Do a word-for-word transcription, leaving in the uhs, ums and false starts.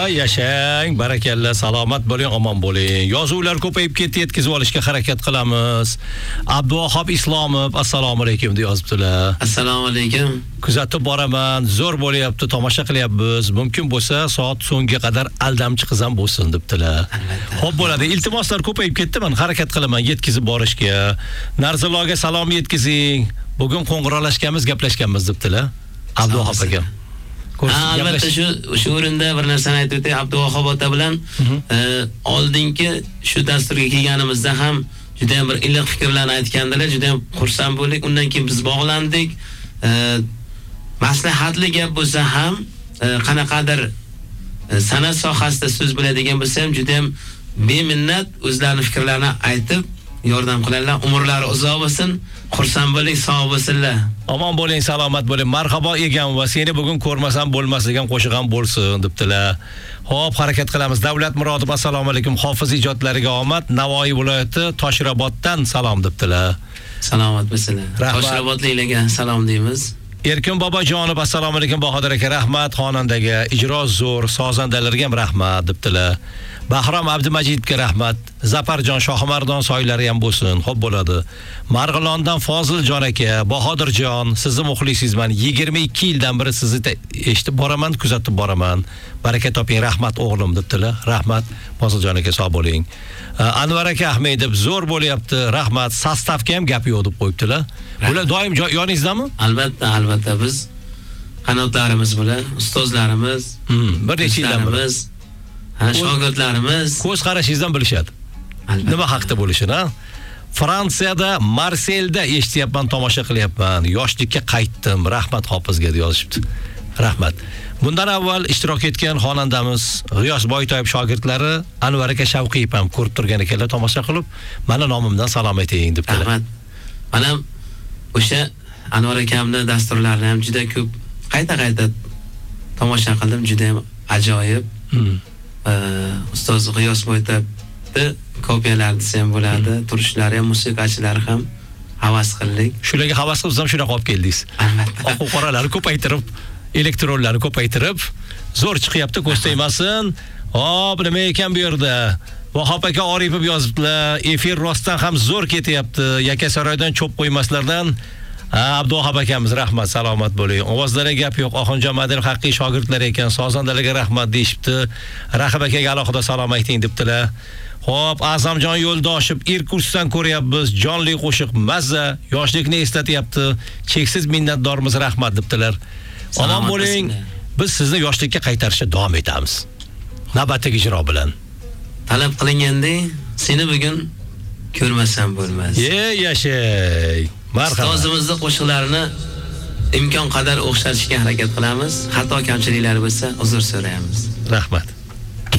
yashang, barakalla, salomat bo'ling, omon bo'ling. Yozuvlar ko'payib ketdi, yetkazib olishga harakat qilamiz. Abduvahob Islomov, assalomu alaykum deb yozibdilar. Assalomu alaykum. Kuzatib boraman, zo'r bo'lyapti, tomosha qilyapmiz. Mumkin bo'lsa, soat so'ngga qadar aldamchi qizam bo'lsin debdilar. Xo'p bo'ladi. Iltimoslar ko'payib ketdi, men harakat qilaman yetkazib borishga. Narziloga salom yetkazing. Bugun qo'ng'iroqlashganmiz, gaplashganmiz debdilar. Abduvahob aka. Albatta shu shu o'rinda bir narsani aytib o'tay. Abduvahob ota bilan oldingi shu dasturga kelganimizda ham juda ham bir iliq fikrlarni aytgandilar. Juda ham xursand bo'ldik. Undan keyin biz bog'landik. Maslahatli gap bo'lsa ham, qanaqadir san'at sohasida so'z biladigan bo'lsa ham juda ham beminnat o'zlarining fikrlarini aytib yordam qiladilar. Umrlari uzoq bo'lsin. Xursand bo'ling, sog' bo'lsinlar. Omon bo'ling, salomat bo'ling. Marhabo egam va seni bugun ko'rmasam bo'lmas degan qo'shig'im bo'lsin debdilar. Xo'p, harakat qilamiz. Davlat Murodov, assalomu alaykum. Hofiz ijodlariga omad. Navoiy viloyati Toshroboddan salom debdilar. Salomat bo'lsinlar. Toshrobodliklarga salom deymiz. Erkin Bobojonov, assalomu alaykum. Bahodir aka, rahmat. Xonandaga ijro zo'r, sozandalarga ham rahmat debdilar. Bahrom Abdumajidga rahmat. Zafarjon Shohimardon soylari ham bo'lsin. Xo'p bo'ladi. Marg'ilondan Foziljon aka, Bahodirjon, sizni muxlisingizman. yigirma ikki yildan beri sizni eshitib boraman, kuzatib boraman. Baraka toping, rahmat o'g'lim debdilar. Rahmat. Foziljon aka, sog' bo'ling. Anvar aka Ahmedov, zo'r bo'lyapti. Rahmat. Sastavga ham gap yo'q deb qo'yibdilar. Bular doim yoningizdami? Albatta, albatta biz qanotlarimiz bilan ustozlarimiz, bir necha yildan beri ha, shogirdlarimiz ko'z qarashingizdan bilishadi. Nima haqda bo'lishini, ha? Fransiyada Marselda eshityapman, tomosha qilyapman. Yoshlikka qaytdim. Rahmat Hofizga deb yozishibdi. Rahmat. Bundan avval ishtirok etgan xonandamiz G'iyos Boytoyev shogirdlari Anvar aka Shavqiyev ham ko'rib turgan ekanlar, tomosha qilib, mana nomimdan salom ayting debdilar. Rahmat. Mana o'sha Anvar akamning dasturlarini ham juda ko'p qayta-qayta tomosha qildim, juda ham ajoyib. Ustoz G'iyos Boytoyevni kopiyalar desam bo'ladi, turishlari ham, musiqachilari ham havas qildik. Shularga havas qilib ham shunaqa olib keldingiz. Albatta. Oq qoralarni ko'paytirib, elektronlarni ko'paytirib, zo'r chiqyapti, ko'z tegmasin. Hop, nima ekan bu yerda? Vahob aka Oripov yozibdilar. Efir rostdan ham zo'r ketyapti. Yakkasaroydan cho'p qo'ymaslardan. Abduvahob akamiz, rahmat, salomat bo'ling. Ovozlarga gap yo'q. Oxunjon Madinov haqiqiy shogirdlar ekan. Sozandalarga rahmat deyishibdi. Rahib akaga alohida salom ayting debdilar. Xo'p, Azamjon Yo'ldoshev, Irkutskdan ko'ryapmiz. Jonli qo'shiq mazza, yoshlikni eslatyapti. Cheksiz minnatdormiz, rahmat debdilar. Omon bo'ling. Biz sizni yoshlikka qaytarishga davom etamiz. Navbatdagi ijro bilan. Talab qilingandek, seni bugun ko'rmasam bo'lmas. Ey yashay. Marhaba. Ustozimizning qo'shiqlarini imkon qadar o'xshatishga harakat qilamiz. Xato kamchiliklari bo'lsa, uzr so'raymiz. Rahmat.